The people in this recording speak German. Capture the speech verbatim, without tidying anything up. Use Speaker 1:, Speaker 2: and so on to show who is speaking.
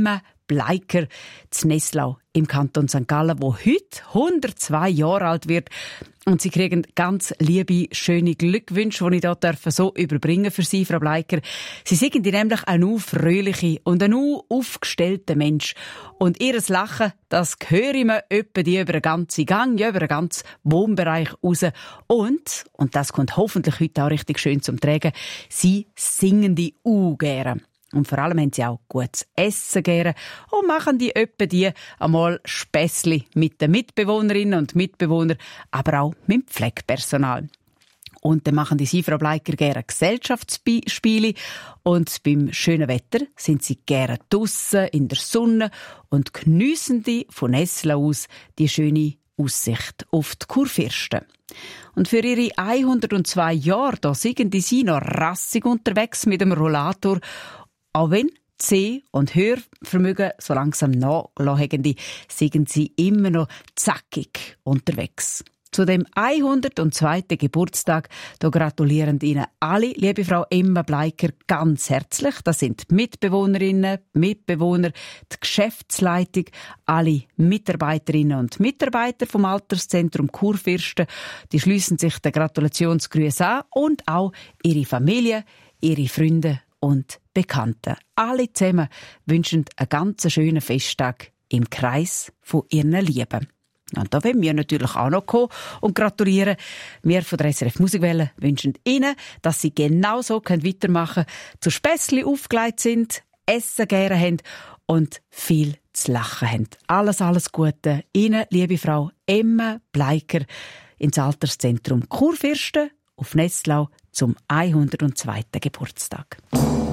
Speaker 1: Emma Bleiker zu Nesslau im Kanton Sankt Gallen, wo heute hundertzwei Jahre alt wird. Und sie kriegen ganz liebe, schöne Glückwünsche, die ich hier so überbringen für Sie, Frau Bleiker. Sie sind nämlich ein fröhliche und ein aufgestellter Mensch. Und ihr Lachen, das höre ich mir etwa die über den ganzen Gang, ja, über den ganzen Wohnbereich raus. Und, und das kommt hoffentlich heute auch richtig schön zum Tragen, sie singen die auch gerne. Und vor allem haben sie auch gutes Essen gerne und machen die öppe die einmal Spässli mit den Mitbewohnerinnen und Mitbewohnern, aber auch mit dem Pflegepersonal. Und dann machen die Sie, Frau Bleiker, gerne Gesellschaftsspiele. Und beim schönen Wetter sind sie gerne draussen in der Sonne und geniessen die von Nesslau aus die schöne Aussicht auf die Kurfürsten. Und für ihre hundertzwei Jahre da sind die Sie noch rassig unterwegs mit dem Rollator. Auch wenn Seh- und Hörvermögen so langsam nachlassen, sind sie immer noch zackig unterwegs. Zu dem hundertzweiten Geburtstag da gratulieren Ihnen alle, liebe Frau Emma Bleiker, ganz herzlich. Das sind die Mitbewohnerinnen, die Mitbewohner, die Geschäftsleitung, alle Mitarbeiterinnen und Mitarbeiter vom Alterszentrum Kurfürsten. Die schliessen sich den Gratulationsgrüßen an und auch ihre Familie, ihre Freunde und Bekannten. Alle zusammen wünschen einen ganz schönen Festtag im Kreis von ihren Lieben. Und da wollen wir natürlich auch noch kommen und gratulieren. Wir von der S R F Musikwelle wünschen Ihnen, dass Sie genau so weitermachen können, zu Spässli aufgelegt sind, Essen gerne haben und viel zu lachen haben. Alles, alles Gute Ihnen, liebe Frau Emma Bleiker, ins Alterszentrum Kurfürsten auf Nesslau zum hundertzweiten Geburtstag.